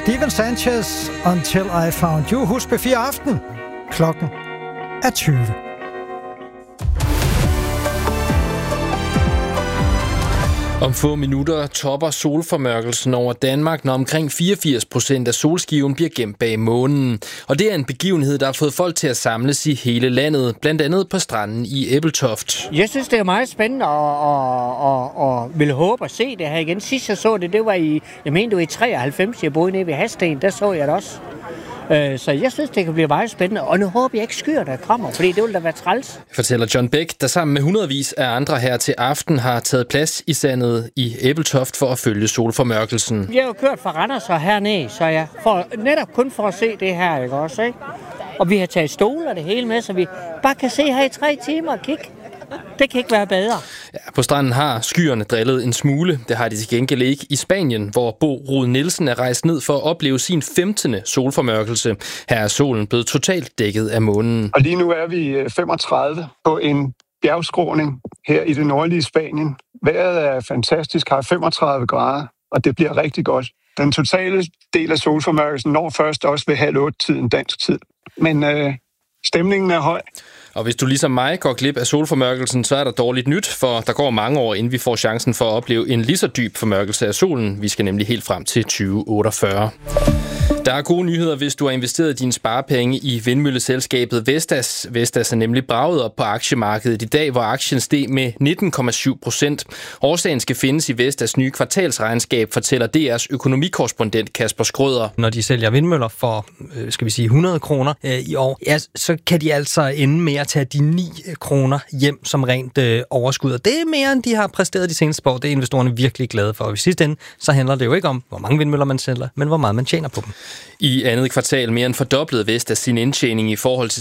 Steven Sanchez, Until I Found You. Husk P4 Aften. Klokken er 20. Om få minutter topper solformørkelsen over Danmark, når omkring 84% af solskiven bliver gemt bag månen. Og det er en begivenhed, der har fået folk til at samles i hele landet, blandt andet på stranden i Ebeltoft. Jeg synes, det er meget spændende og vil håbe at se det her igen. Sidst jeg så det, det var i 93, jeg boede nede ved Hasten, der så jeg det også. Så jeg synes, det kan blive meget spændende, og nu håber jeg ikke skyer, der kommer, fordi det vil da være træls. Fortæller John Bæk, der sammen med hundredvis af andre her til aften har taget plads i sandet i Ebeltoft for at følge solformørkelsen. Jeg har jo kørt fra Randers og hernede, så jeg får netop kun for at se det her, ikke også, ikke? Og vi har taget stole og det hele med, så vi bare kan se her i 3 timer og kigge. Det kan ikke være bedre. Ja, på stranden har skyerne drillet en smule. Det har de til gengæld ikke i Spanien, hvor Bo Rud Nielsen er rejst ned for at opleve sin 15. solformørkelse. Her er solen blevet totalt dækket af månen. Og lige nu er vi 35 på en bjergskråning her i det nordlige Spanien. Vejret er fantastisk, har 35 grader, og det bliver rigtig godt. Den totale del af solformørkelsen når først også ved 7:30 dansk tid. Men stemningen er høj. Og hvis du ligesom mig går glip af solformørkelsen, så er der dårligt nyt, for der går mange år, inden vi får chancen for at opleve en lige så dyb formørkelse af solen. Vi skal nemlig helt frem til 2048. Der er gode nyheder, hvis du har investeret dine sparepenge i vindmølleselskabet Vestas. Vestas er nemlig braget op på aktiemarkedet i dag, hvor aktien steg med 19,7%. Årsagen skal findes i Vestas nye kvartalsregnskab, fortæller DR's økonomikorrespondent Kasper Skrøder. Når de sælger vindmøller for, 100 kroner i år, ja, så kan de altså ende med at tage de 9 kroner hjem som rent overskud. Og det er mere, end de har præsteret de seneste år. Det er investorerne virkelig glade for. Og i sidste ende, så handler det jo ikke om, hvor mange vindmøller man sælger, men hvor meget man tjener på dem. I andet kvartal mere end fordoblede Vestas sin indtjening i forhold til